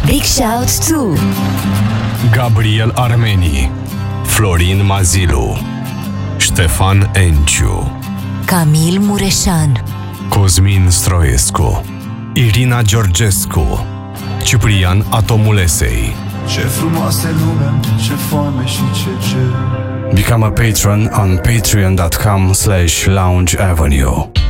Big shout to Gabriel Armeni, Florin Mazilu, Ștefan Enciu, Camil Mureșan, Cosmin Stroiescu, Irina Georgescu, Ciprian Atomulesei. Ce frumoasă lume, ce foame și ce cer. Become a patron on patreon.com/Lounge Avenue.